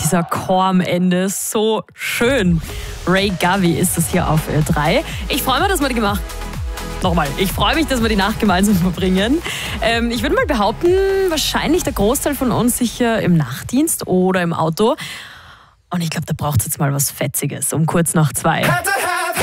dieser Chor am Ende, so schön. Ray Gavi ist das hier auf Ö3. Ich freue mich, dass wir die gemacht Nochmal, ich freue mich, dass wir die Nacht gemeinsam verbringen. Ich würde mal behaupten, wahrscheinlich der Großteil von uns sicher im Nachtdienst oder im Auto. Und ich glaube, da braucht es jetzt mal was Fetziges um kurz nach 2.